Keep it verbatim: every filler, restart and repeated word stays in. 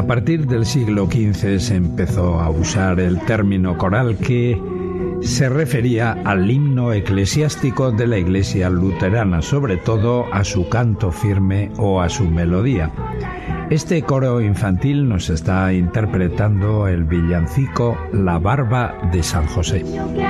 A partir del siglo quince se empezó a usar el término coral, que se refería al himno eclesiástico de la Iglesia luterana, sobre todo a su canto firme o a su melodía. Este coro infantil nos está interpretando el villancico La Barba de San José.